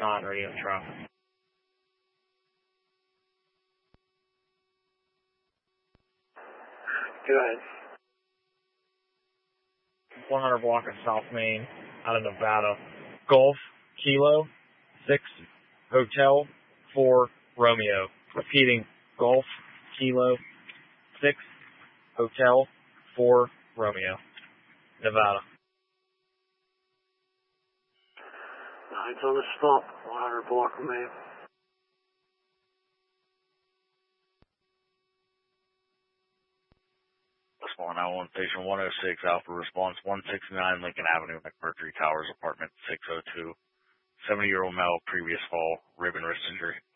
not radio traffic. Go ahead. 100 block of South Main out of Nevada. Golf, Kilo, 6, Hotel, 4, Romeo. Repeating, Golf, Kilo, 6, Hotel, 4, Romeo. Nevada. It's on the stop, 100 block of Main. Response 911 Station 106, Alpha Response 169 Lincoln Avenue, McMurtry Towers, Apartment 602. 70-year-old male, previous fall, rib and wrist injury.